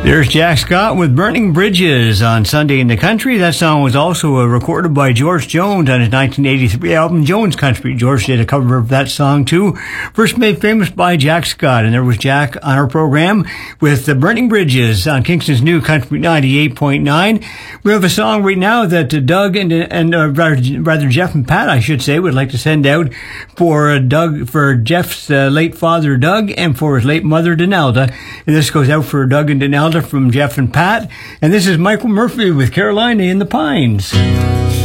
There's Jack Scott with Burning Bridges on Sunday in the Country. That song was also recorded by George Jones on his 1983 album, Jones Country. George did a cover of that song too, first made famous by Jack Scott. And there was Jack on our program with the Burning Bridges on Kingston's new Country 98.9. We have a song right now that Doug and rather Jeff and Pat, I should say, would like to send out for Jeff's late father, Doug, and for his late mother, Donalda. And this goes out for Doug and Donalda from Jeff and Pat. And this is Michael Murphy with Carolina in the Pines.